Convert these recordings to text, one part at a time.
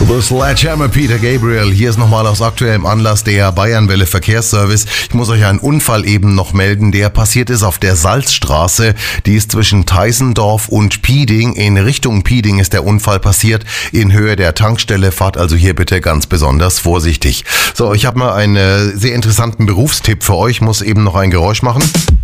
The Sledgehammer Peter Gabriel. Hier ist nochmal aus aktuellem Anlass der Bayernwelle Verkehrsservice. Ich muss euch einen Unfall eben noch melden, der passiert ist auf der Salzstraße. Die ist zwischen Teisendorf und Pieding. In Richtung Pieding ist der Unfall passiert, in Höhe der Tankstelle. Fahrt also hier bitte ganz besonders vorsichtig. So, ich habe mal einen sehr interessanten Berufstipp für euch. Muss eben noch ein Geräusch machen.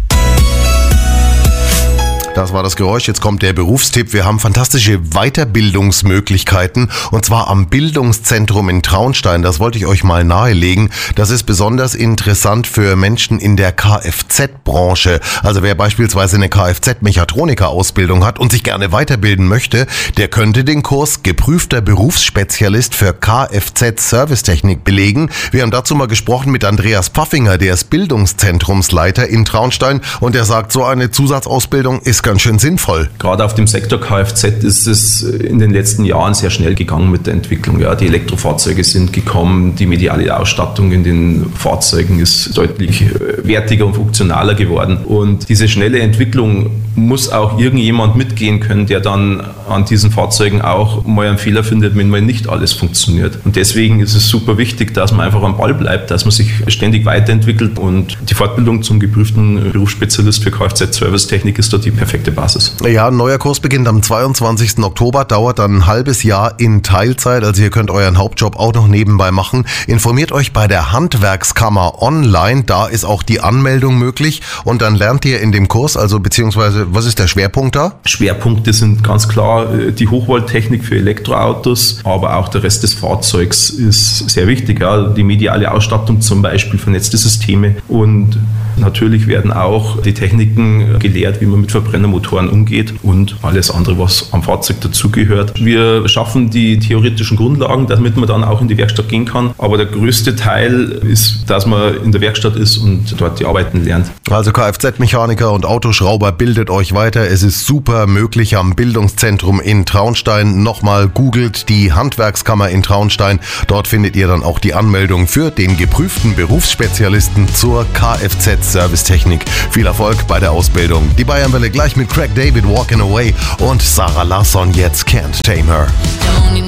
Das war das Geräusch, jetzt kommt der Berufstipp. Wir haben fantastische Weiterbildungsmöglichkeiten und zwar am Bildungszentrum in Traunstein. Das wollte ich euch mal nahelegen. Das ist besonders interessant für Menschen in der Kfz-Branche. Also wer beispielsweise eine Kfz-Mechatroniker-Ausbildung hat und sich gerne weiterbilden möchte, der könnte den Kurs geprüfter Berufsspezialist für Kfz-Servicetechnik belegen. Wir haben dazu mal gesprochen mit Andreas Pfaffinger, der ist Bildungszentrumsleiter in Traunstein und der sagt, so eine Zusatzausbildung ist ganz schön sinnvoll. Gerade auf dem Sektor Kfz ist es in den letzten Jahren sehr schnell gegangen mit der Entwicklung. Ja, die Elektrofahrzeuge sind gekommen, die mediale Ausstattung in den Fahrzeugen ist deutlich wertiger und funktionaler geworden. Und diese schnelle Entwicklung muss auch irgendjemand mitgehen können, der dann an diesen Fahrzeugen auch mal einen Fehler findet, wenn mal nicht alles funktioniert. Und deswegen ist es super wichtig, dass man einfach am Ball bleibt, dass man sich ständig weiterentwickelt und die Fortbildung zum geprüften Berufsspezialist für Kfz-Servicetechnik ist da die perfekte Basis. Ja, ein neuer Kurs beginnt am 22. Oktober, dauert dann ein halbes Jahr in Teilzeit, also ihr könnt euren Hauptjob auch noch nebenbei machen. Informiert euch bei der Handwerkskammer online, da ist auch die Anmeldung möglich und dann lernt ihr in dem Kurs, also beziehungsweise, was ist der Schwerpunkt da? Schwerpunkte sind ganz klar die Hochvolttechnik für Elektroautos, aber auch der Rest des Fahrzeugs ist sehr wichtig. Ja. Die mediale Ausstattung zum Beispiel, vernetzte Systeme und natürlich werden auch die Techniken gelehrt, wie man mit Verbrennermotoren umgeht und alles andere, was am Fahrzeug dazugehört. Wir schaffen die theoretischen Grundlagen, damit man dann auch in die Werkstatt gehen kann. Aber der größte Teil ist, dass man in der Werkstatt ist und dort die Arbeiten lernt. Also Kfz-Mechaniker und Autoschrauber, bildet euch weiter. Es ist super möglich am Bildungszentrum in Traunstein. Nochmal googelt die Handwerkskammer in Traunstein. Dort findet ihr dann auch die Anmeldung für den geprüften Berufsspezialisten zur Kfz-Servicetechnik. Viel Erfolg bei der Ausbildung. Die Bayernwelle gleich mit Craig David, Walking Away und Sarah Larsson, jetzt Can't Tame Her.